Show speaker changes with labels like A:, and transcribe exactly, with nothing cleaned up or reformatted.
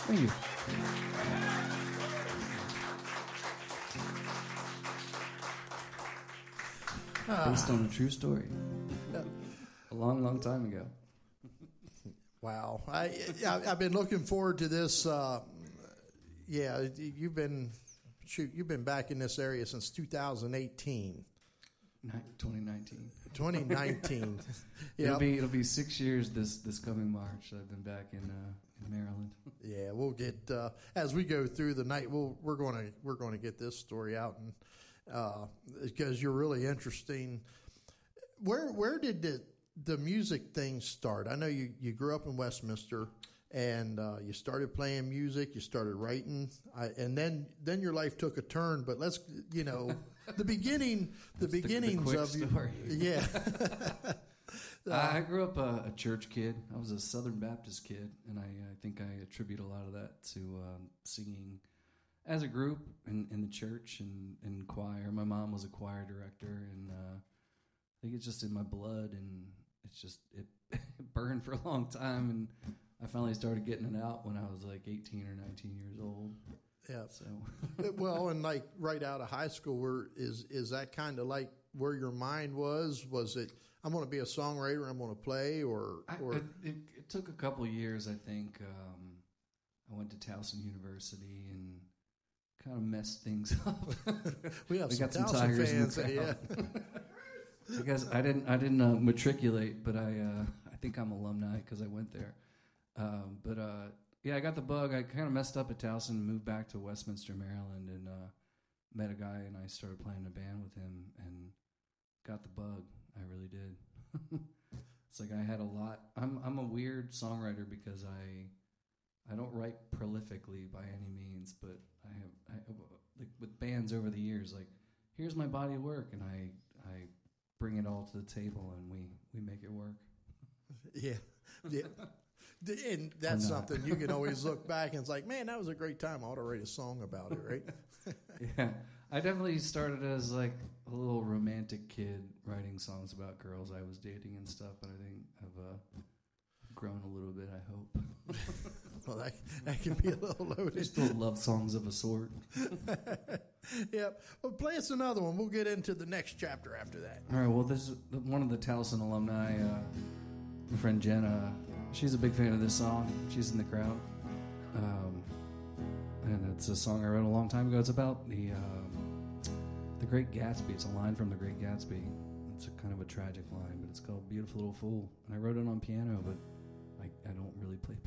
A: Thank you. Based on a true story. A long, long time ago.
B: Wow. I, I, I've been looking forward to this. Uh, yeah, you've been, shoot, you've been back in this area since two thousand eighteen.
A: twenty nineteen.
B: twenty nineteen. Yep.
A: It'll be it'll be six years this, this coming March. I've been back in uh, in Maryland.
B: Yeah, we'll get uh, as we go through the night. We'll we're going to we're going to get this story out, and uh, because you're really interesting. Where where did the the music thing start? I know you, you grew up in Westminster, and uh, you started playing music. You started writing, I, and then then your life took a turn. But let's you know the beginning the
A: That's
B: beginnings
A: the, the
B: of
A: story.
B: You, yeah.
A: uh, I grew up a, a church kid. I was a Southern Baptist kid, and I, I think I attribute a lot of that to um, singing as a group in, in the church and in choir. My mom was a choir director, and uh, I think it's just in my blood, and it's just it, it burned for a long time, and I finally started getting it out when I was like eighteen or nineteen years old.
B: Yeah.
A: So
B: well, and like right out of high school, where is is that kind of like where your mind was? Was it I'm going to be a songwriter, I'm going to play, or or
A: I, it, it, it took a couple of years, I think. Um, I went to Towson University and kind of messed things up.
B: we have
A: we
B: some
A: got some
B: Towson
A: Tigers
B: fans,
A: in the
B: yeah.
A: crowd. Because I didn't I didn't uh, matriculate, but I uh, I think I'm alumni because I went there. Um, but uh, yeah, I got the bug. I kind of messed up at Towson, moved back to Westminster, Maryland, and uh, met a guy, and I started playing in a band with him, and got the bug. I really did. It's like I had a lot. I'm I'm a weird songwriter because I I don't write prolifically by any means, but I have I, like with bands over the years. Like here's my body of work, and I I bring it all to the table, and we we make it work.
B: Yeah, yeah. And that's something you can always look back and it's like, man, that was a great time. I ought to write a song about it, right?
A: Yeah, I definitely started as like a little romantic kid writing songs about girls I was dating and stuff, but I think I've uh, grown a little bit, I hope.
B: Well, that, that can be a little loaded.
A: Still love songs of a sort.
B: Yep. Well, play us another one. We'll get into the next chapter after that.
A: All right, well, this is one of the Towson alumni, uh, my friend Jenna. She's a big fan of this song. She's in the crowd. Um, and it's a song I wrote a long time ago. It's about the uh, the Great Gatsby. It's a line from the Great Gatsby. It's a kind of a tragic line, but it's called Beautiful Little Fool. And I wrote it on piano, but I, I don't really play